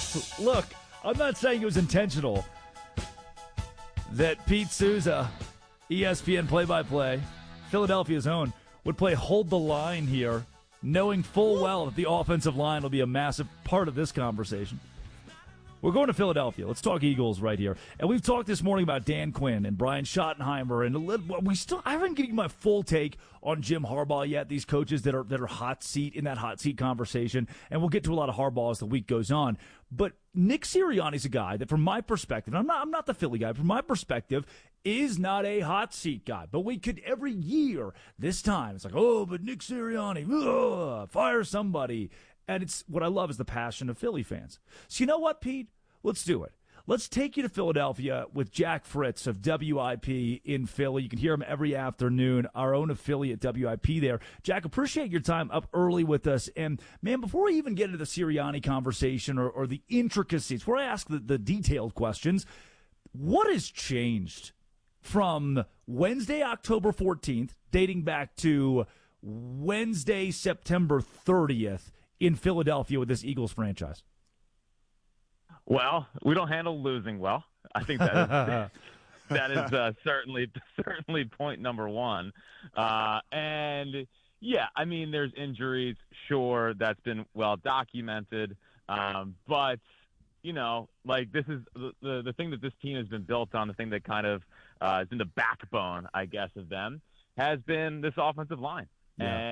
Look, I'm not saying it was intentional that Pete Souza, ESPN play-by-play, Philadelphia's own, would play hold the line here, knowing full well that the offensive line will be a massive part of this conversation. We're going to Philadelphia. Let's talk Eagles right here. And we've talked this morning about Dan Quinn and Brian Schottenheimer, and I haven't given you my full take on Jim Harbaugh yet. These coaches that are in that hot seat conversation, and we'll get to a lot of Harbaugh as the week goes on. But Nick Sirianni's a guy that, from my perspective, and I'm not the Philly guy, from my perspective, is not a hot seat guy. But we could every year, this time, it's like, oh, but Nick Sirianni, fire somebody. And it's what I love is the passion of Philly fans. So you know what, Pete? Let's do it. Let's take you to Philadelphia with Jack Fritz of WIP in Philly. You can hear him every afternoon, our own affiliate WIP there. Jack, appreciate your time up early with us. And, man, before we even get into the Sirianni conversation or the intricacies, before I ask the detailed questions, what has changed from Wednesday, October 14th, dating back to Wednesday, September 30th, in Philadelphia with this Eagles franchise? Well, we don't handle losing well. I think that is certainly point number one. And yeah, I mean, there's injuries. Sure, that's been well documented. But you know, like, this is the thing that this team has been built on. The thing that kind of has been the backbone, I guess, of them has been this offensive line. Yeah.